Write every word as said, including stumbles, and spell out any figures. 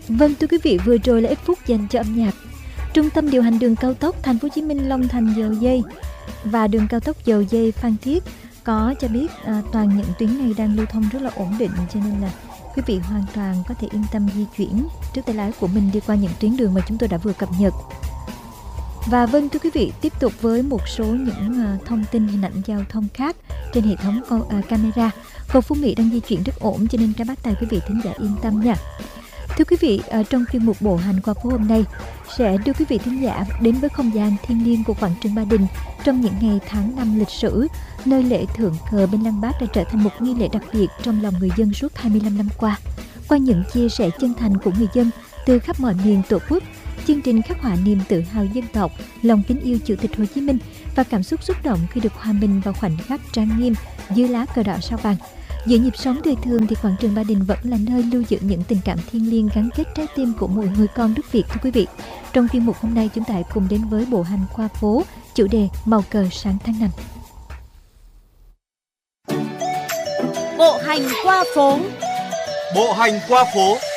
Vâng thưa quý vị, vừa rồi là ít phút dành cho âm nhạc. Trung tâm điều hành đường cao tốc Thành phố Hồ Chí Minh Long Thành Dầu Giây và đường cao tốc Dầu Giây Phan Thiết có cho biết à, toàn những tuyến này đang lưu thông rất là ổn định, cho nên là quý vị hoàn toàn có thể yên tâm di chuyển trước tay lái của mình đi qua những tuyến đường mà chúng tôi đã vừa cập nhật. Và vâng thưa quý vị, tiếp tục với một số những uh, thông tin hình ảnh giao thông khác trên hệ thống co- uh, camera. Cầu Phú Mỹ đang di chuyển rất ổn, cho nên các bác tài quý vị thính giả yên tâm nha. Thưa quý vị, uh, trong chuyên mục Bộ hành qua phố hôm nay sẽ đưa quý vị thính giả đến với không gian thiêng liêng của quảng trường Ba Đình trong những ngày tháng năm lịch sử, nơi lễ thượng cờ bên Lăng Bác đã trở thành một nghi lễ đặc biệt trong lòng người dân suốt hai mươi lăm năm qua. Qua những chia sẻ chân thành của người dân từ khắp mọi miền Tổ quốc, chương trình khắc họa niềm tự hào dân tộc, lòng kính yêu Chủ tịch Hồ Chí Minh và cảm xúc xúc động khi được hòa mình vào khoảnh khắc trang nghiêm dưới lá cờ đỏ sao vàng. Giữa nhịp sống đời thường thì quảng trường Ba Đình vẫn là nơi lưu giữ những tình cảm thiêng liêng gắn kết trái tim của mỗi người con đất Việt. Thưa quý vị, trong chuyên mục hôm nay chúng ta hãy cùng đến với bộ hành qua phố, chủ đề màu cờ sáng tháng năm. Bộ hành qua phố. Bộ hành qua phố.